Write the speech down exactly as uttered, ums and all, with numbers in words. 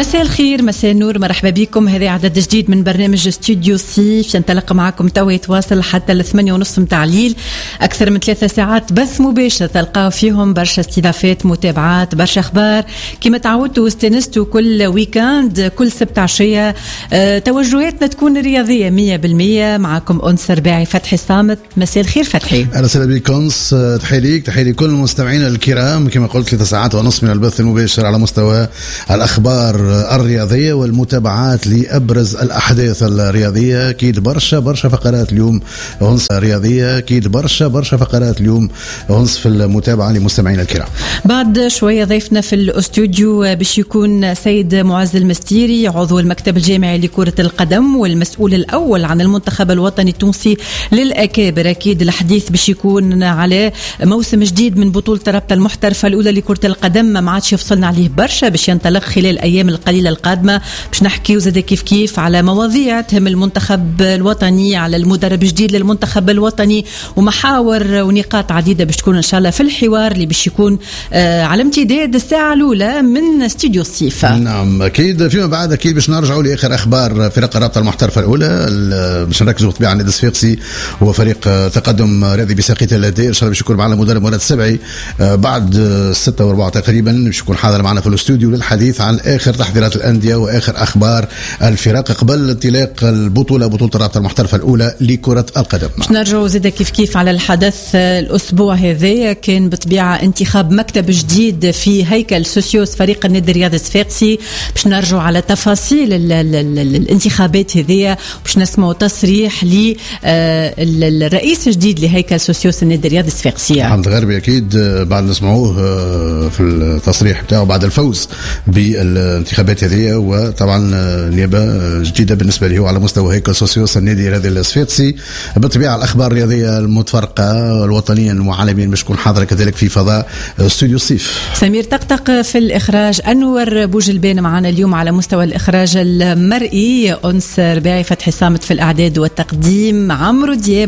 مساء الخير، مساء النور، مرحبا بكم. هذا عدد جديد من برنامج استوديو صيف ينطلق معكم توا يتواصل حتى الثمانية ونصف متاع الليل. أكثر من ثلاثة ساعات بث مباشر تلقاو فيهم برشا استضافات، متابعات، برشا أخبار كما تعودتوا واستنستوا كل ويكاند، كل سبت عشية. أه توجهاتنا تكون رياضية مية بالمية. معكم أنس رباعي فتحي الصامت. مساء الخير فتحي. أهلا وسهلا بك أنس، تحية ليك، تحية لكل المستمعين الكرام. كما قلت ثلاث ساعات ونصف من البث المباشر على مستوى الأخبار الرياضية والمتابعات لأبرز الأحداث الرياضية. أكيد برشا برشا فقرات اليوم أنس رياضية، أكيد برشا برشا فقرات اليوم أنس في المتابعة لمستمعين الكرام. بعد شوية ضيفنا في الاستوديو باش يكون سيد معز المستيري، عضو المكتب الجامعي لكرة القدم والمسؤول الأول عن المنتخب الوطني التونسي للأكابر. أكيد الحديث باش يكون على موسم جديد من بطولة رابطة المحترفة الأولى لكرة القدم، ما عادش يفصلنا عليه برشا، باش ينطلق خلال الأيام القليلة القادمة. باش نحكي وزاد كيف كيف على مواضيع تهم المنتخب الوطني، على المدرب الجديد للمنتخب الوطني، ومحاور ونقاط عديدة باش تكون إن شاء الله في الحوار اللي باش يكون آه على امتداد الساعة الأولى من استوديو الصيف. نعم أكيد. فيما بعد أكيد باش نرجعوا لآخر أخبار فرق الرابطة المحترفة الأولى، باش نركزوا بالطبيعة على النادي الصفاقسي وفريق تقدم رياضي بساقية الأدير. إن شاء الله باش يكون معنا المدرب مراد السبعي آه بعد ستة وربع تقريبا، باش يكون حاضر معنا في الاستوديو للحديث عن آخر تحضيرات الأندية وآخر أخبار الفرق قبل انطلاق البطولة، بطولة الرابطة المحترفة الأولى لكرة القدم. باش نرجعوا زيدا كيف كيف على الحدث الأسبوع هذا. كان بطبيعة انتخاب مكتب جديد في هيكل سوسيوس فريق النادي الرياضي الصفاقسي. باش نرجعوا على تفاصيل ال ال ال الانتخابات هذه، باش نسمعوا تصريح للرئيس الجديد لهيكل سوسيوس النادي الرياضي الصفاقسي حمد الغربي. أكيد بعد نسمعوه في التصريح بتاعه بعد الفوز بالانتخابات هذه، وطبعا نيابة جديدة بالنسبة له على مستوى هيكل سوسيوس النادي الرياضي الصفاقسي. بالطبيعة الأخبار الرياضية المتفرقة وطنيا وعالميا باش تكون حاضرة كذلك في فضاء استوديو الصيف. سمير طقطق في الإخراج، أنور بوجلبان معنا اليوم على مستوى الإخراج المرئي، أنس رباعي فتحي صامت في الإعداد والتقديم، عمرو دياب